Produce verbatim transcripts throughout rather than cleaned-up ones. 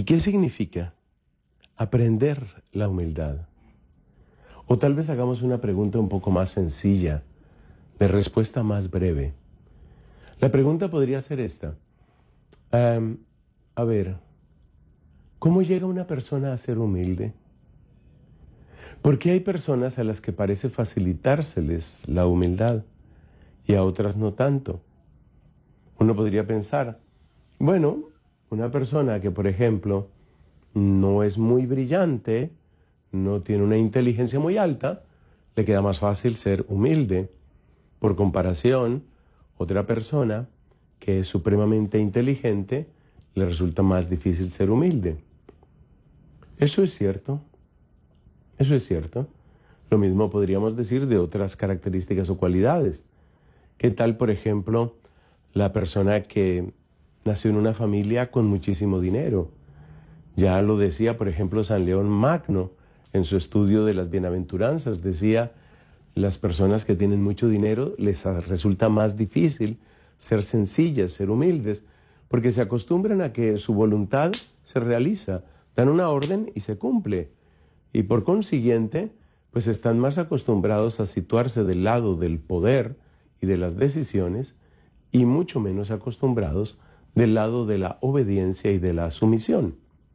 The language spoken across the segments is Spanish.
qué significa aprender la humildad? O tal vez hagamos una pregunta un poco más sencilla, de respuesta más breve. La pregunta podría ser esta. Um, a ver, ¿cómo llega una persona a ser humilde? Porque hay personas a las que parece facilitárseles la humildad y a otras no tanto. Uno podría pensar, bueno, una persona que, por ejemplo, no es muy brillante, no tiene una inteligencia muy alta, le queda más fácil ser humilde. Por comparación, otra persona que es supremamente inteligente, le resulta más difícil ser humilde. Eso es cierto. Eso es cierto. Lo mismo podríamos decir de otras características o cualidades. ¿Qué tal, por ejemplo, la persona que nació en una familia con muchísimo dinero? Ya lo decía, por ejemplo, San León Magno en su estudio de las bienaventuranzas. Decía, las personas que tienen mucho dinero les resulta más difícil ser sencillas, ser humildes, porque se acostumbran a que su voluntad se realiza, dan una orden y se cumple. Y por consiguiente, pues están más acostumbrados a situarse del lado del poder y de las decisiones y mucho menos acostumbrados del lado de la obediencia y de la sumisión.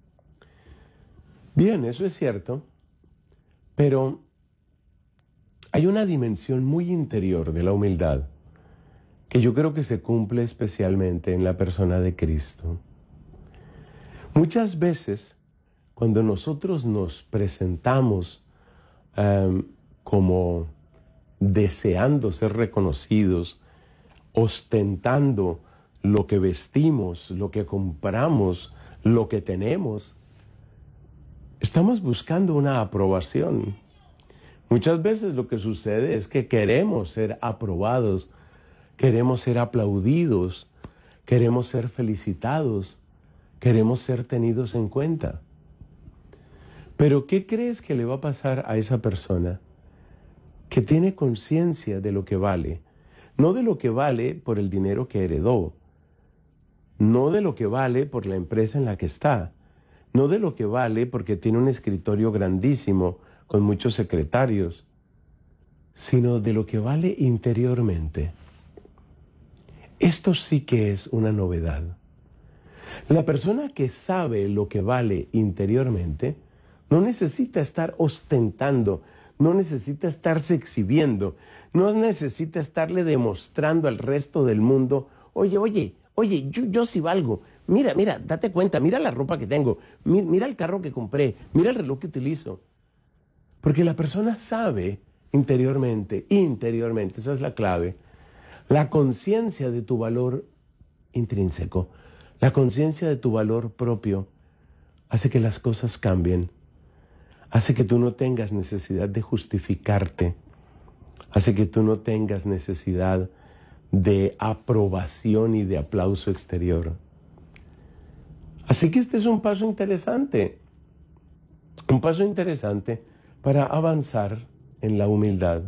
Bien, eso es cierto, pero hay una dimensión muy interior de la humildad que yo creo que se cumple especialmente en la persona de Cristo. Muchas veces, cuando nosotros nos presentamos um, como deseando ser reconocidos, ostentando lo que vestimos, lo que compramos, lo que tenemos, estamos buscando una aprobación. Muchas veces lo que sucede es que queremos ser aprobados, queremos ser aplaudidos, queremos ser felicitados, queremos ser tenidos en cuenta. Pero ¿qué crees que le va a pasar a esa persona que tiene conciencia de lo que vale? No de lo que vale por el dinero que heredó, no de lo que vale por la empresa en la que está, no de lo que vale porque tiene un escritorio grandísimo con muchos secretarios, sino de lo que vale interiormente. Esto sí que es una novedad. La persona que sabe lo que vale interiormente no necesita estar ostentando, no necesita estarse exhibiendo, no necesita estarle demostrando al resto del mundo, oye, oye, oye, yo, yo sí valgo, mira, mira, date cuenta, mira la ropa que tengo, mira, mira el carro que compré, mira el reloj que utilizo. Porque la persona sabe interiormente, interiormente, esa es la clave, la conciencia de tu valor intrínseco, la conciencia de tu valor propio hace que las cosas cambien, hace que tú no tengas necesidad de justificarte, hace que tú no tengas necesidad de aprobación y de aplauso exterior. Así que este es un paso interesante, un paso interesante para avanzar en la humildad.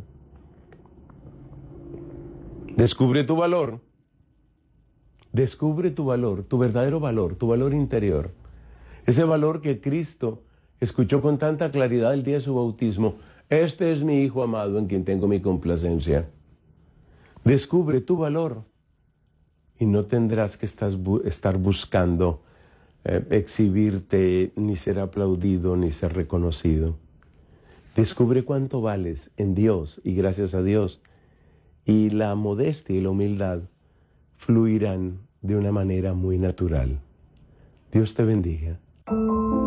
Descubre tu valor, descubre tu valor, tu verdadero valor, tu valor interior. Ese valor que Cristo escuchó con tanta claridad el día de su bautismo. Este es mi Hijo amado en quien tengo mi complacencia. Descubre tu valor y no tendrás que estar buscando eh, exhibirte, ni ser aplaudido, ni ser reconocido. Descubre cuánto vales en Dios y gracias a Dios. Y la modestia y la humildad fluirán de una manera muy natural. Dios te bendiga.